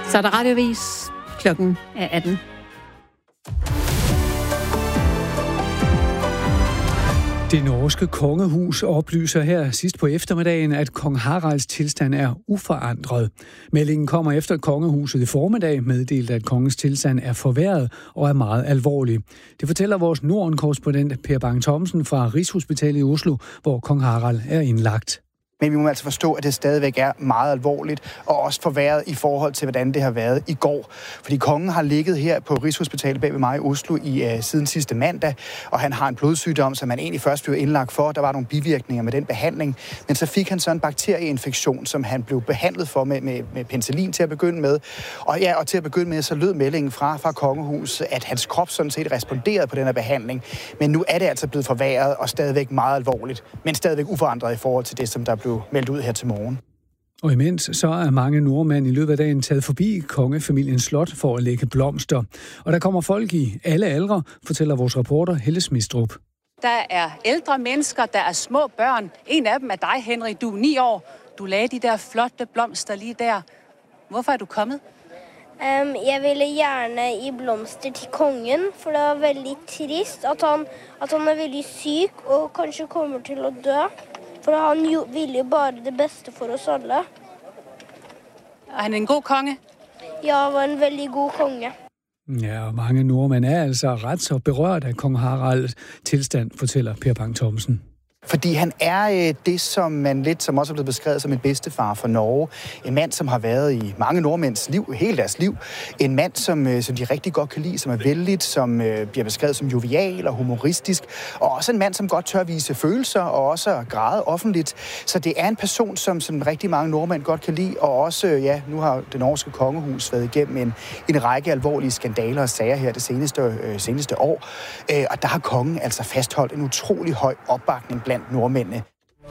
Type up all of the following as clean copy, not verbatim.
Så er der radiovis. Klokken er 18. Det norske kongehus oplyser her sidst på eftermiddagen, at kong Haralds tilstand er uforandret. Meldingen kommer efter, at kongehuset i formiddag meddelte, at kongens tilstand er forværret og er meget alvorlig. Det fortæller vores Norden-korrespondent Per Bang-Thomsen fra Rigshospitalet i Oslo, hvor kong Harald er indlagt. Men vi må altså forstå, at det stadigvæk er meget alvorligt, og også forværret i forhold til, hvordan det har været i går. Fordi kongen har ligget her på Rigshospitalet bag ved mig i Oslo siden sidste mandag, og han har en blodsygdom, som han egentlig først blev indlagt for. Der var nogle bivirkninger med den behandling, men så fik han så en bakterieinfektion, som han blev behandlet for med penicillin til at begynde med. Og til at begynde med, så lød meldingen fra kongehuset, at hans krop sådan set responderede på den her behandling. Men nu er det altså blevet forværret og stadigvæk meget alvorligt, men stadigvæk uforandret i forhold til det, som der blev meldt ud her til morgen. Og imens så er mange nordmænd i løbet af dagen taget forbi kongefamiliens slot for at lægge blomster. Og der kommer folk i alle aldre, fortæller vores reporter Helle Smistrup. Der er ældre mennesker, der er små børn. En af dem er dig, Henrik. Du er 9 år. Du lagde de der flotte blomster lige der. Hvorfor er du kommet? Jeg ville gerne i blomster til kongen, for det var veldig trist at han er veldig syk og kanskje kommer til at dø. For han ville jo bare det bedste for os alle. Er han en god konge? Ja, han var en veldig god konge. Ja, og mange nordmænd er altså ret så berørt af kong Haralds tilstand, fortæller Per Bang-Thomsen. Fordi han er det, som man lidt, som også er blevet beskrevet som en bedstefar for Norge. En mand, som har været i mange nordmænds liv, hele deres liv. En mand, som de rigtig godt kan lide, som er vældigt, som bliver beskrevet som jovial og humoristisk. Og også en mand, som godt tør vise følelser og også græde offentligt. Så det er en person, som rigtig mange nordmænd godt kan lide. Og også, nu har det norske kongehus været igennem en række alvorlige skandaler og sager her det seneste år. Og der har kongen altså fastholdt en utrolig høj opbakning blandt nordmændene.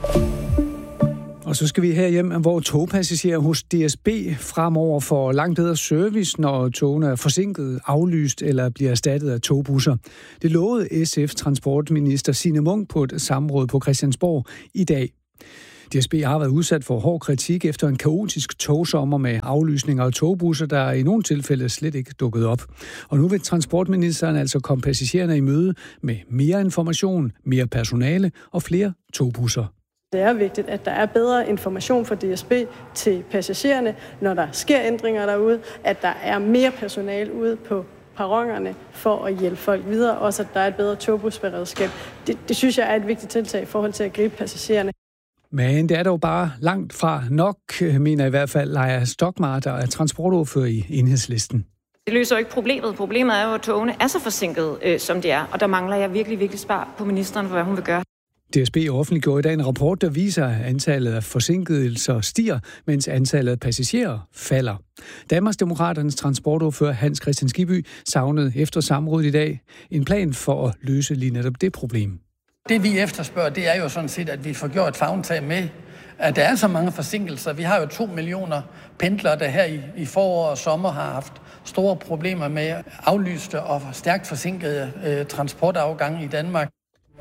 Og så skal vi herhjem, hvor togpassagerer hos DSB fremover får langt bedre service, når togene er forsinket, aflyst eller bliver erstattet af togbusser. Det lovede SF-transportminister Signe Munk på et samråd på Christiansborg i dag. DSB har været udsat for hård kritik efter en kaotisk togsommer med aflysninger af togbusser, der i nogle tilfælde slet ikke dukkede op. Og nu vil transportministeren altså komme passagererne i møde med mere information, mere personale og flere togbusser. Det er vigtigt, at der er bedre information fra DSB til passagererne, når der sker ændringer derude, at der er mere personale ude på perronerne for at hjælpe folk videre, også at der er et bedre togbusberedskab. Det synes jeg er et vigtigt tiltag i forhold til at gribe passagererne. Men det er dog bare langt fra nok, mener i hvert fald Leia Stokmar, der er transportordfører i Enhedslisten. Det løser jo ikke problemet. Problemet er jo, at togene er så forsinket, som det er, og der mangler jeg virkelig svar på ministeren for, hvad hun vil gøre. DSB offentliggjorde i dag en rapport, der viser, at antallet af forsinkelser stiger, mens antallet af passagerer falder. Danmarksdemokraternes transportordfører Hans Kristian Skibby savnede efter samrådet i dag en plan for at løse lige netop det problem. Det vi efterspørger, det er jo sådan set, at vi får gjort favntag med, at der er så mange forsinkelser. Vi har jo 2 millioner pendlere, der her i forår og sommer har haft store problemer med aflyste og stærkt forsinkede transportafgange i Danmark.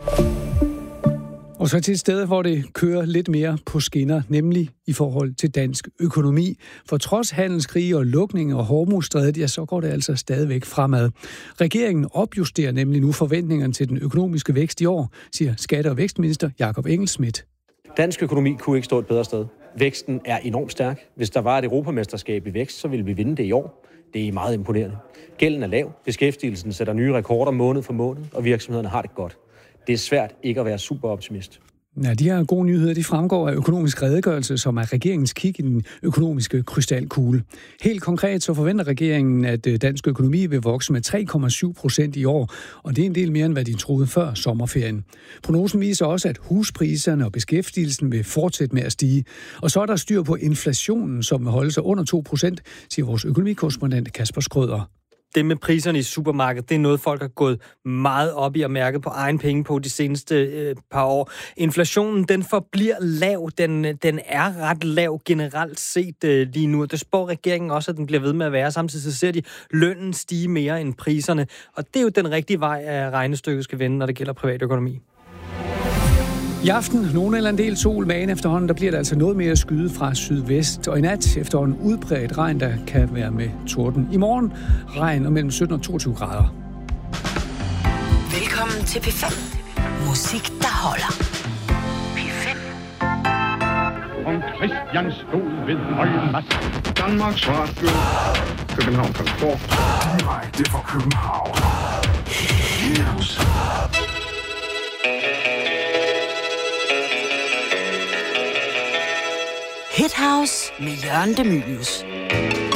Og så til et sted, hvor det kører lidt mere på skinner, nemlig i forhold til dansk økonomi. For trods handelskrig og lukning og Hormuzstrædet, så går det altså stadigvæk fremad. Regeringen opjusterer nemlig nu forventningerne til den økonomiske vækst i år, siger skatte- og vækstminister Jakob Engel-Schmidt. Dansk økonomi kunne ikke stå et bedre sted. Væksten er enormt stærk. Hvis der var et europamesterskab i vækst, så ville vi vinde det i år. Det er meget imponerende. Gælden er lav, beskæftigelsen sætter nye rekorder måned for måned, og virksomhederne har det godt. Det er svært ikke at være super optimist. Ja, de her gode nyheder, de fremgår af økonomisk redegørelse, som er regeringens kig i den økonomiske krystalkugle. Helt konkret så forventer regeringen, at dansk økonomi vil vokse med 3,7% i år, og det er en del mere, end hvad de troede før sommerferien. Prognosen viser også, at huspriserne og beskæftigelsen vil fortsætte med at stige. Og så er der styr på inflationen, som vil holde sig under 2%, siger vores økonomikorrespondent Kasper Skrøder. Det med priserne i supermarkedet, det er noget, folk har gået meget op i og mærket på egen penge på de seneste par år. Inflationen, den forbliver lav. Den er ret lav generelt set lige nu. Det spår regeringen også, at den bliver ved med at være. Samtidig så ser de lønnen stige mere end priserne. Og det er jo den rigtige vej, at regnestykket skal vende, når det gælder privatøkonomi. I aften nogen eller en del sol, men efterhånden der bliver der altså noget mere skyde fra sydvest. Og i nat efterhånden udbredt regn, der kan være med torden. I morgen regn og mellem 17 og 22 grader. Velkommen til P5. Musik, der holder. P5. Om Christian stod ved højmast. Danmarks Radio. København Transport. Direkte fra København. News. Hit House med Jørgen De Mylius.